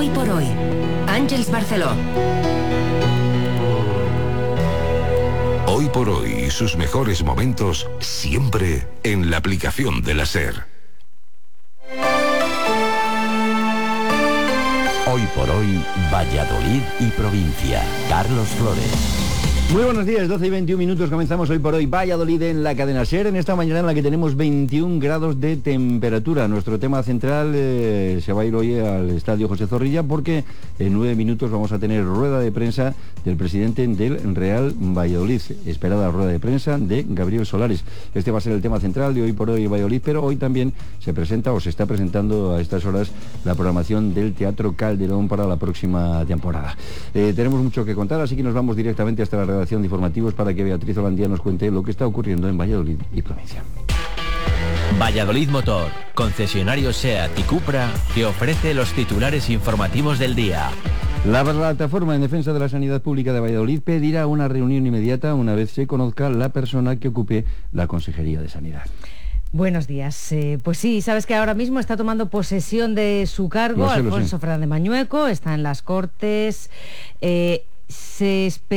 Hoy por hoy, Àngels Barceló. Hoy por hoy y sus mejores momentos siempre en la aplicación de la SER. Hoy por hoy, Valladolid y provincia. Carlos Flores. Muy buenos días, 12 y 21 minutos, comenzamos Hoy por Hoy Valladolid en la cadena SER, en esta mañana en la que tenemos 21 grados de temperatura. Nuestro tema central se va a ir hoy al Estadio José Zorrilla porque en 9 minutos vamos a tener rueda de prensa del presidente del Real Valladolid, esperada rueda de prensa de Gabriel Solares. Este va a ser el tema central de Hoy por Hoy Valladolid, pero hoy también se presenta o se está presentando a estas horas la programación del Teatro Calderón para la próxima temporada. Tenemos mucho que contar, así que nos vamos directamente hasta la redacción de informativos para que Beatriz Holandía nos cuente lo que está ocurriendo en Valladolid y provincia. Valladolid Motor, concesionario SEAT y Cupra, que ofrece los titulares informativos del día. La plataforma en defensa de la sanidad pública de Valladolid pedirá una reunión inmediata una vez se conozca la persona que ocupe la Consejería de Sanidad. Buenos días. Pues sí, sabes que ahora mismo está tomando posesión de su cargo Alfonso Fernández Mañueco, está en las Cortes. Se espera